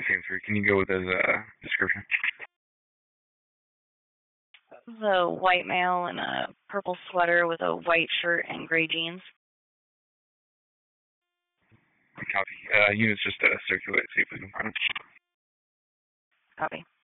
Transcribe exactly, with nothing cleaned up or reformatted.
Same three. Can you go with his uh, description? The white male in a purple sweater with a white shirt and gray jeans. Copy. Uh, units just uh, circulate, see if we can find him. Copy.